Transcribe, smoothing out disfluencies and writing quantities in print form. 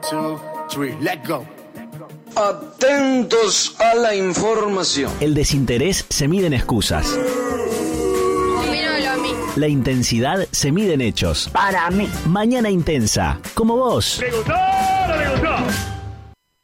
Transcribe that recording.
2, 3, let's go. Atentos a la información. El desinterés se mide en excusas. Dímelo a mí. La intensidad se mide en hechos. Para mí. Mañana intensa, como vos. ¿Le gustó o no le gustó?